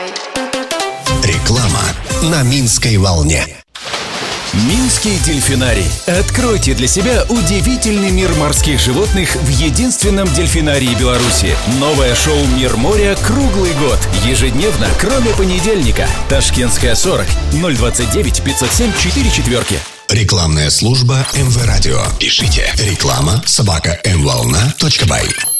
Реклама на Минской волне. Минский дельфинарий. Откройте для себя удивительный мир морских животных в единственном дельфинарии Беларуси. Новое шоу «Мир моря» круглый год. Ежедневно, кроме понедельника. Ташкентская, 40 029 507 44. Рекламная служба МВ Радио. Пишите реклама@mvolna.by.